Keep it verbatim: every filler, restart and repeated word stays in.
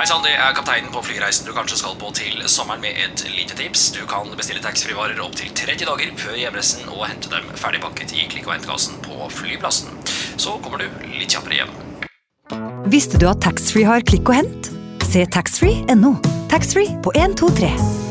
Hei sann, det er kapteinen på flyreisen du kanskje skal på til sommeren med et lite tips. Du kan bestille taxfree-varer opp til tretti dager før hjemreisen og hente dem ferdigpakket i klikk- og hentekassen på flyplassen. Så kommer du litt kjappere hjem. Visste du at taxfree har klikk og hent? Se taxfree punktum no. Taxfree på en to tre.